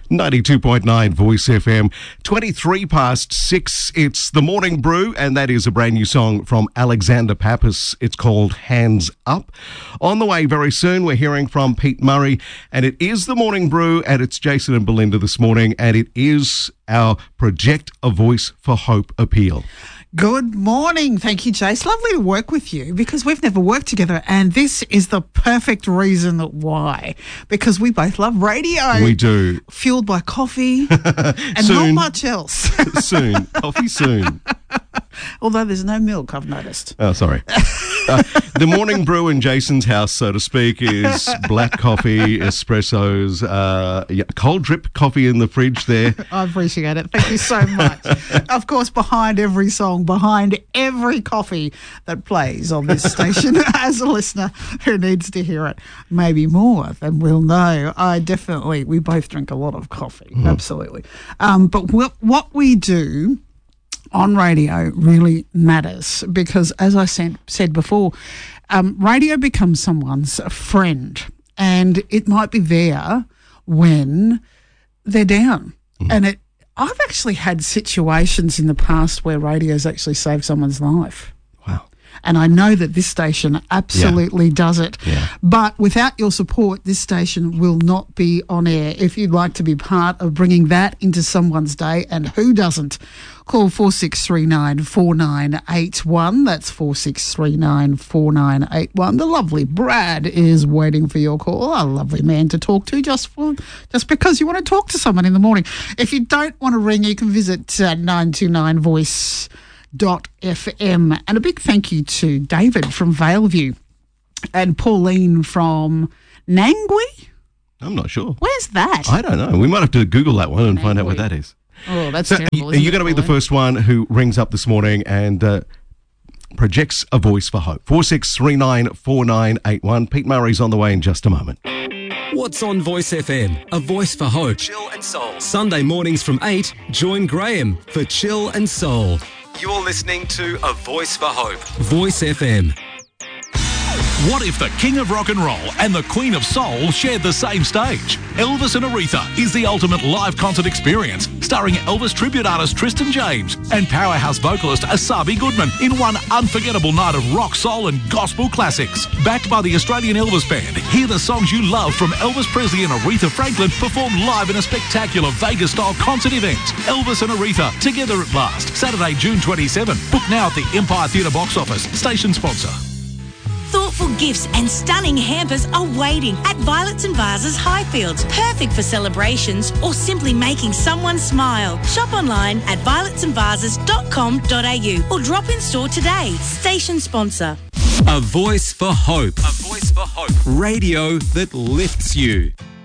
92.9 Voice FM, 23 past 6. It's The Morning Brew, and that is a brand new song from Alexander Pappas. It's called Hands Up. On the way very soon, we're hearing from Pete Murray, and it is The Morning Brew, and it's Jason and Belinda this morning, and it is our Project a Voice for Hope appeal. Good morning. Thank you, Jace. Lovely to work with you because we've never worked together, and this is the perfect reason why. Because we both love radio. We do. Fueled by coffee and not much else. Soon. Coffee soon. Although there's no milk, I've noticed. Oh, sorry. The Morning Brew in Jason's house, so to speak, is black coffee, espressos, cold drip coffee in the fridge there. I appreciate it. Thank you so much. Of course, behind every song, behind every coffee that plays on this station, as a listener who needs to hear it, maybe more than we'll know. We both drink a lot of coffee, absolutely. But what we do on radio really matters because, as I said before, radio becomes someone's friend, and it might be there when they're down. And I've actually had situations in the past where radio's actually saved someone's life. Wow. And I know that this station absolutely does it. Yeah. But without your support, this station will not be on air. If you'd like to be part of bringing that into someone's day, and who doesn't, call 4639 4981. That's 4639 4981. The lovely Brad is waiting for your call. A lovely man to talk to just because you want to talk to someone in the morning. If you don't want to ring, you can visit 929voice.fm. And a big thank you to David from Valeview and Pauline from Nangui. I'm not sure. Where's that? I don't know. We might have to Google that one and find out where that is. Oh, that's so terrible. Are you going to be the first one who rings up this morning and projects a voice for hope? 4639 4981. Pete Murray's on the way in just a moment. What's on Voice FM? A voice for hope. Chill and soul. Sunday mornings from 8, join Graham for Chill and Soul. You're listening to A Voice for Hope. Voice FM. What if the King of Rock and Roll and the Queen of Soul shared the same stage? Elvis and Aretha is the ultimate live concert experience, starring Elvis tribute artist Tristan James and powerhouse vocalist Asabi Goodman in one unforgettable night of rock, soul and gospel classics. Backed by the Australian Elvis Band, hear the songs you love from Elvis Presley and Aretha Franklin performed live in a spectacular Vegas-style concert event. Elvis and Aretha, together at last, Saturday, June 27. Book now at the Empire Theatre box office. Station sponsor. Thoughtful gifts and stunning hampers are waiting at Violets and Vases Highfields. Perfect for celebrations or simply making someone smile. Shop online at violetsandsvases.com.au or drop in store today. Station sponsor. A voice for hope. A voice for hope. Radio that lifts you.